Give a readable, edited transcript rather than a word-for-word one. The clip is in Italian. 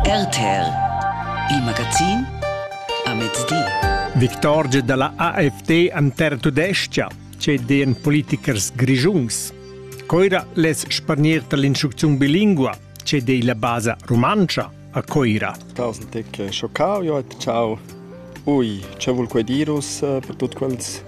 RTR, il magazin a mezz'dì. Victorgia dalla AfD an terra tudestia, c'è den politikers grigiuns. Coira les sparnierta l'instruzione bilingua, c'è dei la base romancia a Coira. Tausend tek schoccau, ja, ciao. Ui, c'è vuol quei dirus per tut quels